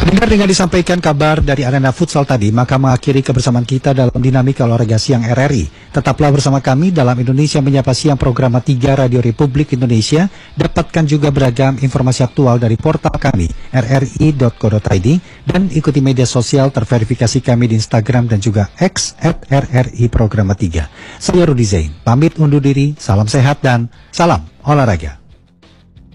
Dengar dengan disampaikan kabar dari arena futsal tadi, maka mengakhiri kebersamaan kita dalam dinamika olahraga siang RRI. Tetaplah bersama kami dalam Indonesia Menyapa Siang program 3 Radio Republik Indonesia. Dapatkan juga beragam informasi aktual dari portal kami, rri.co.id, dan ikuti media sosial terverifikasi kami di Instagram dan juga X @RRI program 3. Saya Rudi Zain, pamit undur diri, salam sehat dan salam olahraga.